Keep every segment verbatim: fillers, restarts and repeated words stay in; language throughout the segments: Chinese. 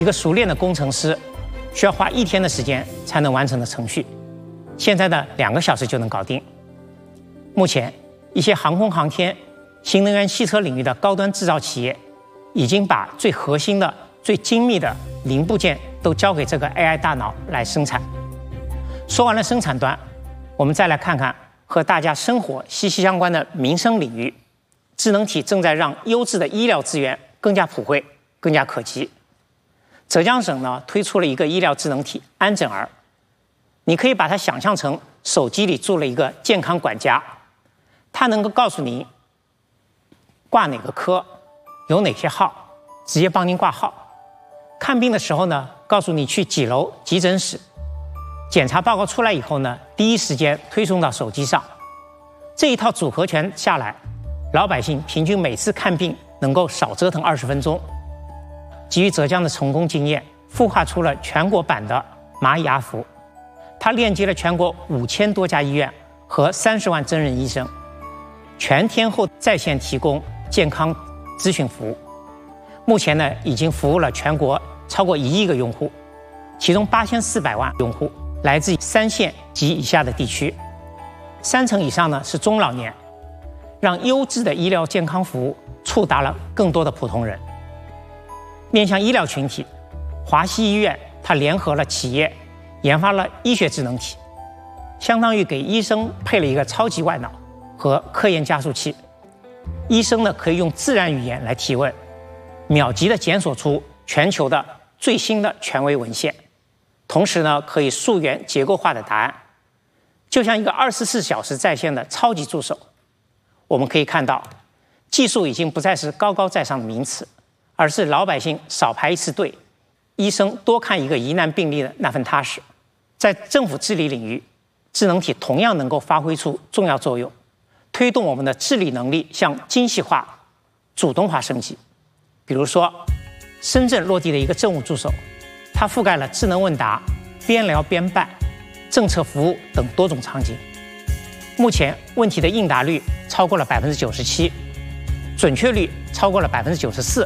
一个熟练的工程师需要花一天的时间才能完成的程序，现在的两个小时就能搞定。目前，一些航空航天、新能源汽车领域的高端制造企业，已经把最核心的、最精密的零部件都交给这个 A I 大脑来生产。说完了生产端，我们再来看看和大家生活息息相关的民生领域。智能体正在让优质的医疗资源更加普惠、更加可及。浙江省呢推出了一个医疗智能体安诊儿，你可以把它想象成手机里住了一个健康管家，它能够告诉您挂哪个科，有哪些号，直接帮您挂号。看病的时候呢，告诉你去几楼急诊室。检查报告出来以后呢，第一时间推送到手机上。这一套组合拳下来，老百姓平均每次看病能够少折腾二十分钟。基于浙江的成功经验，孵化出了全国版的蚂蚁阿福，它链接了全国五千多家医院和三十万真人医生，全天候在线提供健康咨询服务。目前呢，已经服务了全国超过一亿个用户，其中八千四百万用户来自三线及以下的地区，三成以上呢是中老年，让优质的医疗健康服务触达了更多的普通人。面向医疗群体，华西医院它联合了企业，研发了医学智能体，相当于给医生配了一个超级外脑和科研加速器。医生呢可以用自然语言来提问，秒级的检索出全球的最新的权威文献，同时呢可以溯源结构化的答案，就像一个二十四小时在线的超级助手。我们可以看到，技术已经不再是高高在上的名词，而是老百姓少排一次队，医生多看一个疑难病例的那份踏实。在政府治理领域，智能体同样能够发挥出重要作用，推动我们的治理能力向精细化、主动化升级。比如说，深圳落地的一个政务助手，它覆盖了智能问答、边聊边办、政策服务等多种场景。目前问题的应答率超过了百分之九十七，准确率超过了百分之九十四，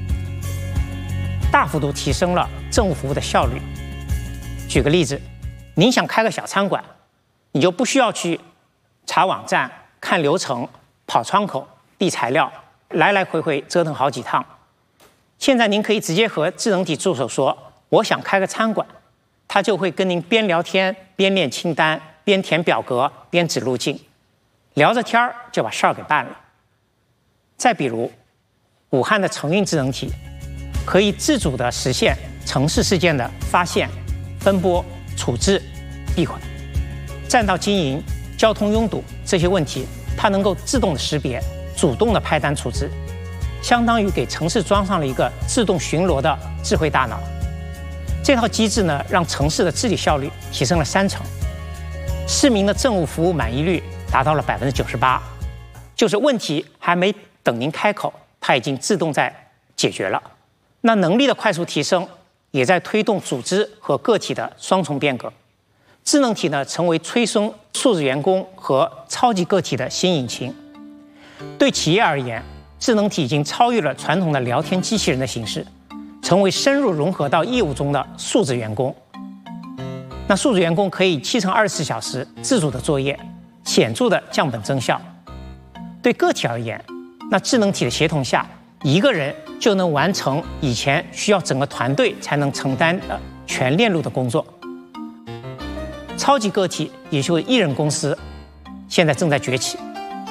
大幅度提升了政务服务的效率。举个例子，您想开个小餐馆，你就不需要去查网站、看流程、跑窗口、递材料，来来回回折腾好几趟。现在您可以直接和智能体助手说，我想开个餐馆，它就会跟您边聊天边列清单，边填表格边指路径，聊着天儿就把事儿给办了。再比如，武汉的承运智能体可以自主地实现城市事件的发现、分拨、处置、闭环。占道经营、交通拥堵这些问题，它能够自动的识别，主动的派单处置，相当于给城市装上了一个自动巡逻的智慧大脑。这套机制呢，让城市的治理效率提升了三成，市民的政务服务满意率达到了百分之九十八，就是问题还没等您开口，它已经自动在解决了。那能力的快速提升，也在推动组织和个体的双重变革。智能体呢，成为催生数字员工和超级个体的新引擎。对企业而言，智能体已经超越了传统的聊天机器人的形式，成为深入融合到业务中的数字员工。那数字员工可以七乘二十四小时自主的作业，显著的降本增效。对个体而言，那智能体的协同下，一个人就能完成以前需要整个团队才能承担的全链路的工作。超级个体，也就是一人公司，现在正在崛起。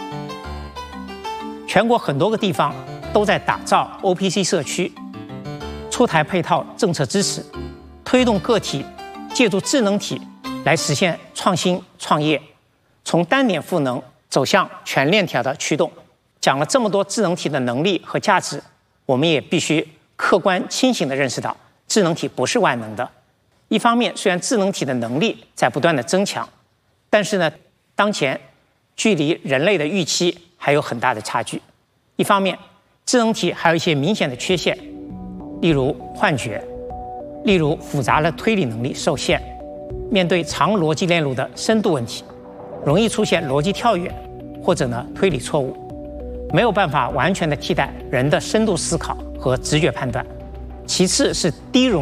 全国很多个地方都在打造 O P C 社区，出台配套政策支持，推动个体借助智能体来实现创新创业，从单点赋能走向全链条的驱动。讲了这么多智能体的能力和价值，我们也必须客观清醒地认识到，智能体不是万能的。一方面，虽然智能体的能力在不断的增强，但是呢，当前距离人类的预期还有很大的差距。一方面，智能体还有一些明显的缺陷，例如幻觉，例如复杂的推理能力受限，面对长逻辑链路的深度问题，容易出现逻辑跳跃，或者呢推理错误，没有办法完全的替代人的深度思考和直觉判断。其次是低容